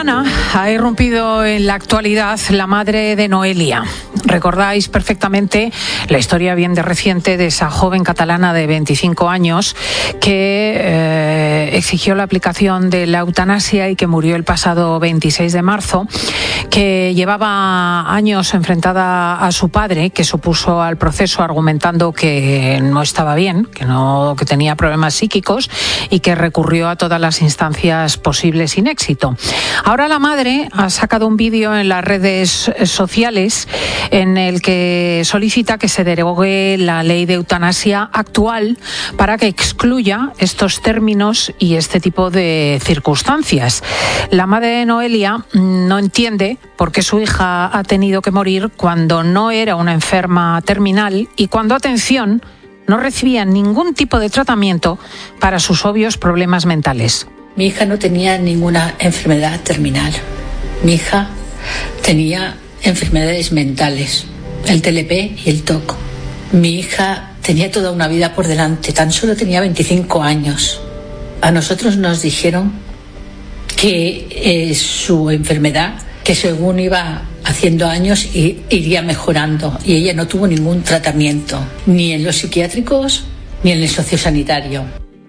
catalana ha irrumpido en la actualidad la madre de Noelia. Recordáis perfectamente la historia bien de reciente de esa joven catalana de 25 años que exigió la aplicación de la eutanasia y que murió el pasado 26 de marzo, que llevaba años enfrentada a su padre, que se opuso al proceso argumentando que no estaba bien, que tenía problemas psíquicos y que recurrió a todas las instancias posibles sin éxito. Ahora la madre ha sacado un vídeo en las redes sociales en el que solicita que se derogue la ley de eutanasia actual para que excluya estos términos y este tipo de circunstancias. La madre de Noelia no entiende por qué su hija ha tenido que morir cuando no era una enferma terminal y cuando, atención, no recibía ningún tipo de tratamiento para sus obvios problemas mentales. Mi hija no tenía ninguna enfermedad terminal. Mi hija tenía enfermedades mentales, el TLP y el TOC. Mi hija tenía toda una vida por delante, tan solo tenía 25 años. A nosotros nos dijeron que su enfermedad, que según iba haciendo años, iría mejorando, y ella no tuvo ningún tratamiento, ni en los psiquiátricos ni en el sociosanitario.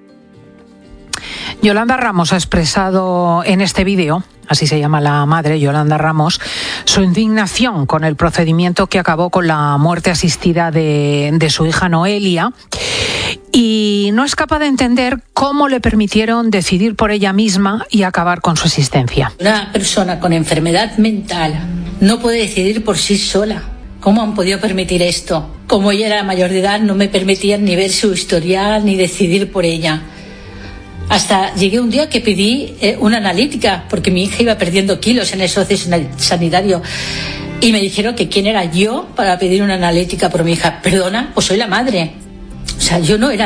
Yolanda Ramos ha expresado en este vídeo, así se llama la madre, Yolanda Ramos, su indignación con el procedimiento que acabó con la muerte asistida de su hija Noelia, y no es capaz de entender cómo le permitieron decidir por ella misma y acabar con su existencia. Una persona con enfermedad mental no puede decidir por sí sola. ¿Cómo han podido permitir esto? Como ella era mayor de edad, no me permitían ni ver su historial ni decidir por ella. Hasta llegué un día que pedí una analítica porque mi hija iba perdiendo kilos en el sociosanitario y me dijeron que quién era yo para pedir una analítica por mi hija. Perdona, pues soy la madre. O sea, yo no era